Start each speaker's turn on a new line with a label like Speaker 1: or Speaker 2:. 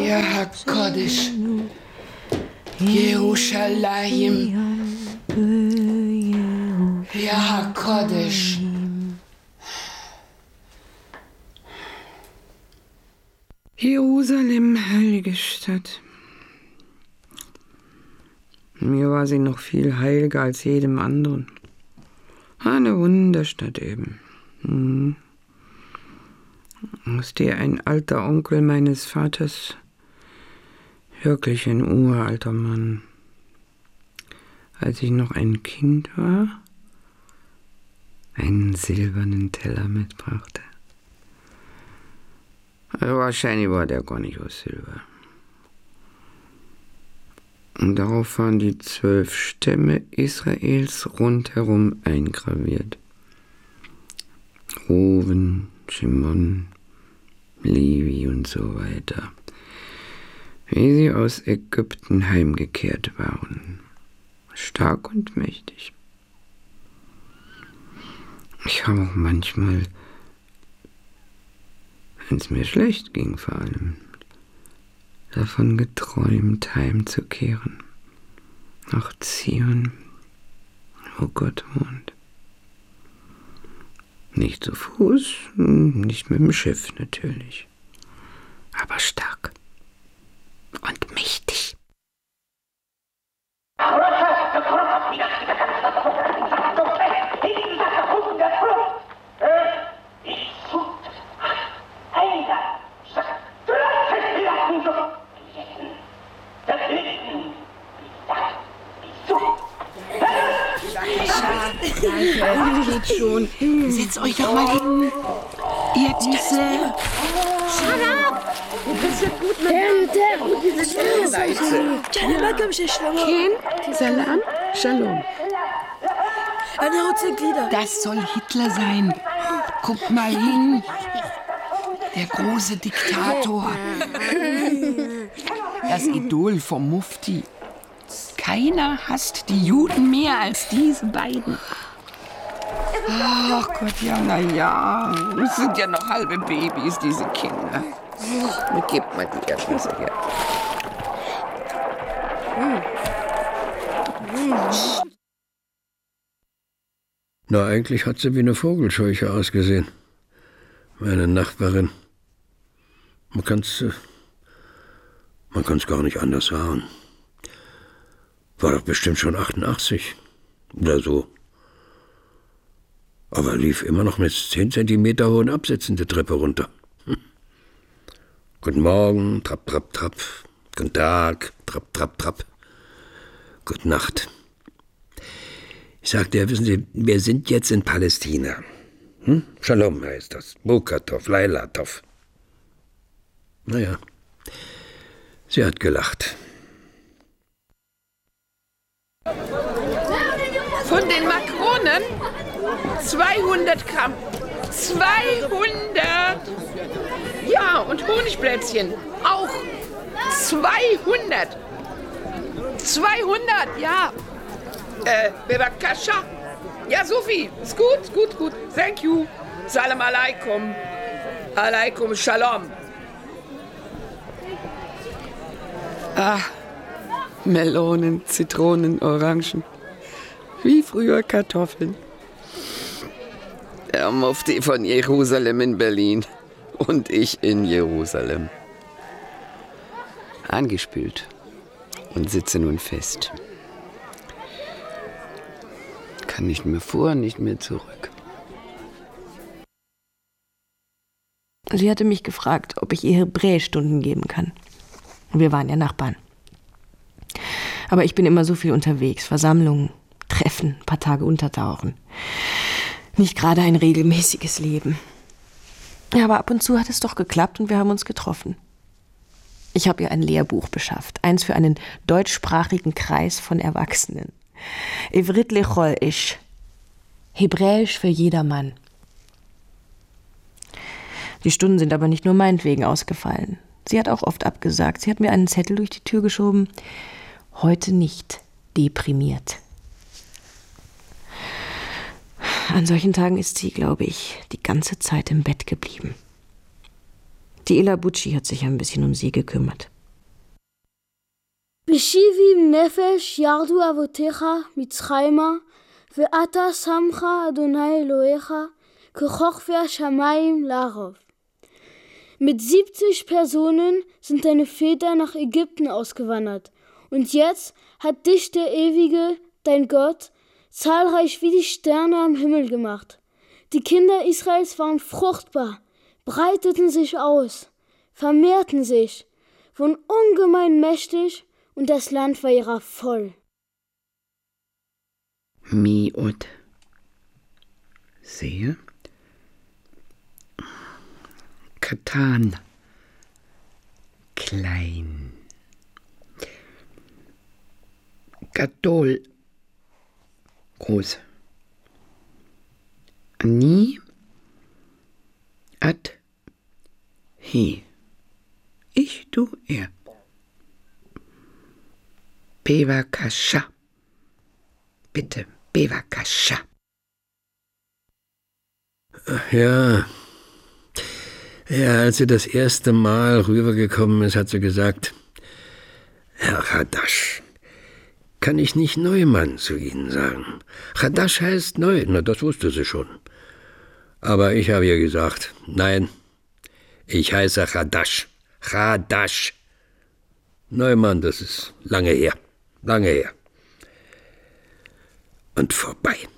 Speaker 1: Ja HaKodesh, Jerusalem, Ja HaKodesh.
Speaker 2: Jerusalem, heilige Stadt. Mir war sie noch viel heiliger als jedem anderen. Eine Wunderstadt eben. Aus der ein alter Onkel meines Vaters, wirklich ein uralter Mann, als ich noch ein Kind war, einen silbernen Teller mitbrachte. Also wahrscheinlich war der gar nicht aus Silber. Und darauf waren die 12 Stämme Israels rundherum eingraviert. Ruben, Shimon, Levi und so weiter. Wie sie aus Ägypten heimgekehrt waren. Stark und mächtig. Ich habe auch manchmal, wenn es mir schlecht ging vor allem, davon geträumt, heimzukehren. Nach Zion, wo Gott wohnt. Nicht zu Fuß, nicht mit dem Schiff natürlich. Aber stark und mächtig.
Speaker 1: Danke, geht schon. Setzt euch doch mal hin. Ihr diese...
Speaker 3: Shut up!
Speaker 2: Salam, Shalom.
Speaker 1: Das soll Hitler sein. Guckt mal hin. Der große Diktator. Das Idol vom Mufti. Keiner hasst die Juden mehr als diese beiden. Ach Gott, ja, na ja. Es sind ja noch halbe Babys, diese Kinder. Gebt mal die Erdnüsse her.
Speaker 4: Na, eigentlich hat sie wie eine Vogelscheuche ausgesehen. Meine Nachbarin. Man kann's gar nicht anders sagen. War doch bestimmt schon 88 oder so. Aber lief immer noch mit 10 Zentimeter hohen Absätzen die Treppe runter. Guten Morgen, trapp, trapp, trapp. Guten Tag, trapp, trapp, trapp. Gute Nacht. Ich sagte, ja, wissen Sie, wir sind jetzt in Palästina. Shalom heißt das. Bokatov, Leilatov. Naja, sie hat gelacht.
Speaker 1: Von den Makronen 200 Gramm. 200! Ja, und Honigplätzchen auch 200. 200, ja. Bebakascha. Ja, Sophie, ist gut, gut, gut. Thank you. Salam alaikum. Alaikum shalom. Ah, Melonen, Zitronen, Orangen. Wie früher Kartoffeln. Der Mufti von Jerusalem in Berlin und ich in Jerusalem. Angespült und sitze nun fest. Kann nicht mehr vor, nicht mehr zurück.
Speaker 5: Sie hatte mich gefragt, ob ich ihr Hebräischstunden geben kann. Wir waren ja Nachbarn. Aber ich bin immer so viel unterwegs, Versammlungen, Treffen, ein paar Tage untertauchen. Nicht gerade ein regelmäßiges Leben. Ja, aber ab und zu hat es doch geklappt und wir haben uns getroffen. Ich habe ihr ein Lehrbuch beschafft, eins für einen deutschsprachigen Kreis von Erwachsenen. Ivrit lechol ish, Hebräisch für jedermann. Die Stunden sind aber nicht nur meinetwegen ausgefallen. Sie hat auch oft abgesagt. Sie hat mir einen Zettel durch die Tür geschoben. Heute nicht deprimiert. An solchen Tagen ist sie, glaube ich, die ganze Zeit im Bett geblieben. Die Ela Bucci hat sich ein bisschen um sie gekümmert.
Speaker 3: בשיבי נפש ירדו אבותיך מצחיימה, ואתה שמך אדוני אלוהיך, ככוכבי השמיים לערוב. Mit 70 Personen sind deine Väter nach Ägypten ausgewandert. Und jetzt hat dich der Ewige, dein Gott, zahlreich wie die Sterne am Himmel gemacht. Die Kinder Israels waren fruchtbar, breiteten sich aus, vermehrten sich, wurden ungemein mächtig und das Land war ihrer voll.
Speaker 2: Miot. Sehe. Katan. Klein. Gadol. Groß. Ani. Ad. He. Ich, du, er. Bevakasha. Bitte, Bevakasha.
Speaker 4: Ja, als sie das erste Mal rübergekommen ist, hat sie gesagt, Herr Chadash, kann ich nicht Neumann zu Ihnen sagen? Chadash heißt neu, na das wusste sie schon. Aber ich habe ihr gesagt, nein, ich heiße Chadash. Chadash. Neumann, das ist lange her. Und vorbei.